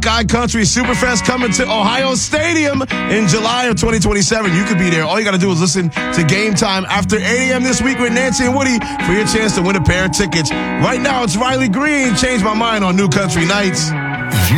Buckeye Country Superfest coming to Ohio Stadium in July of 2027. You could be there. All you got to do is listen to Game Time after 8 a.m. this week with Nancy and Woody for your chance to win a pair of tickets. Right now, it's Riley Green. Changed My Mind on New Country Nights.